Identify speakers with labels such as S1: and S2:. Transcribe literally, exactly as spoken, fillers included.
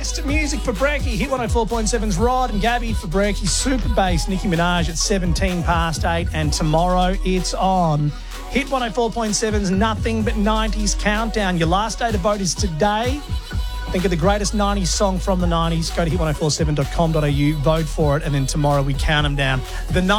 S1: best music for Brekkie. Hit one oh four point seven's Rod and Gabby for Brekkie. Super Bass, Nicki Minaj at seventeen past eight. And tomorrow it's on Hit one oh four point seven's Nothing But nineties Countdown. Your last day to vote is today. Think of the greatest nineties song from the nineties. Go to hit ten forty-seven dot com dot a u, vote for it, and then tomorrow we count them down. The